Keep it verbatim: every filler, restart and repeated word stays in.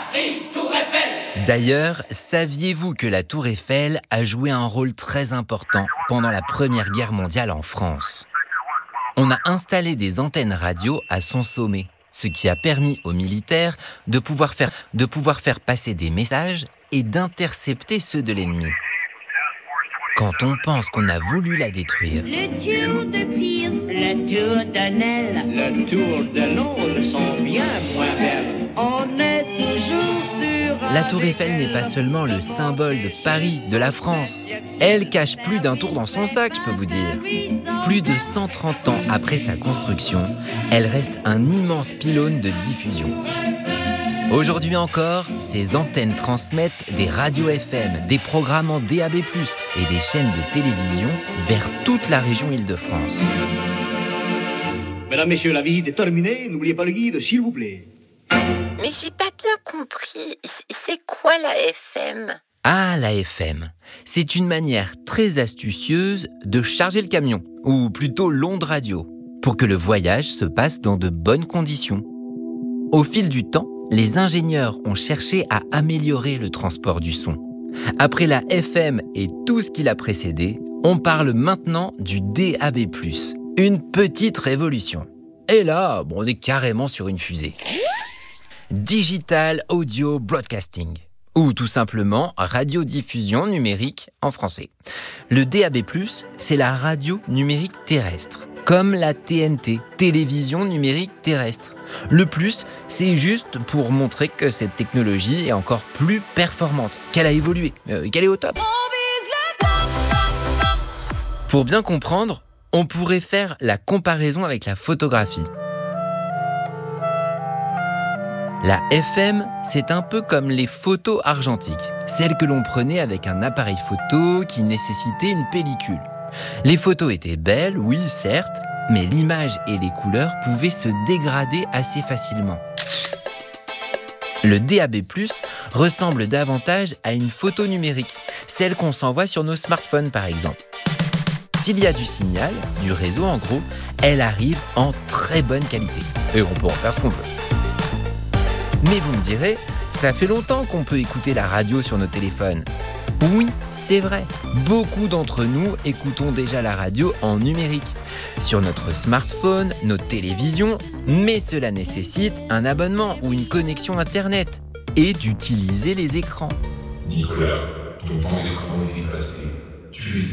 Paris, Tour Eiffel. D'ailleurs, saviez-vous que la Tour Eiffel a joué un rôle très important pendant la Première Guerre mondiale en France ? On a installé des antennes radio à son sommet, ce qui a permis aux militaires de pouvoir faire, de pouvoir faire passer des messages et d'intercepter ceux de l'ennemi. Quand on pense qu'on a voulu la détruire, Le tour de Pise, le tour de Nesle, Le tour de Londres sont bien moins belles. on est toujours sur la Tour Eiffel n'est pas seulement le symbole de Paris, de la France. Elle cache plus d'un tour dans son sac, je peux vous dire. Plus de cent trente ans après sa construction, elle reste un immense pylône de diffusion. Aujourd'hui encore, ces antennes transmettent des radios F M, des programmes en D A B plus, et des chaînes de télévision vers toute la région Île-de-France. Mesdames, messieurs, la visite est terminée. N'oubliez pas le guide, s'il vous plaît. Mais j'ai pas bien compris. C- C'est quoi la F M ? Ah, la F M, c'est une manière très astucieuse de charger le camion, ou plutôt l'onde radio, pour que le voyage se passe dans de bonnes conditions. Au fil du temps, les ingénieurs ont cherché à améliorer le transport du son. Après la F M et tout ce qui l'a précédé, on parle maintenant du D A B plus, une petite révolution. Et là, bon, on est carrément sur une fusée. Digital Audio Broadcasting, ou tout simplement radiodiffusion numérique en français. Le D A B plus, c'est la radio numérique terrestre, comme la T N T, télévision numérique terrestre. Le plus, c'est juste pour montrer que cette technologie est encore plus performante, qu'elle a évolué, euh, qu'elle est au top. Pour bien comprendre, on pourrait faire la comparaison avec la photographie. La F M, c'est un peu comme les photos argentiques, celles que l'on prenait avec un appareil photo qui nécessitait une pellicule. Les photos étaient belles, oui, certes, mais l'image et les couleurs pouvaient se dégrader assez facilement. Le D A B plus, ressemble davantage à une photo numérique, celle qu'on s'envoie sur nos smartphones par exemple. S'il y a du signal, du réseau en gros, elle arrive en très bonne qualité. Et on peut en faire ce qu'on veut. Mais vous me direz, ça fait longtemps qu'on peut écouter la radio sur nos téléphones. Oui, c'est vrai. Beaucoup d'entre nous écoutons déjà la radio en numérique, sur notre smartphone, nos télévisions, mais cela nécessite un abonnement ou une connexion Internet et d'utiliser les écrans. Nicolas, ton temps d'écran est dépassé. Tu les